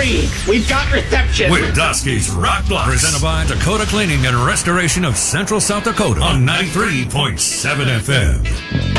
free. We've got reception. With Dusky's Rock Blocks. Presented by Dakota Cleaning and Restoration of Central South Dakota on 93.7 FM.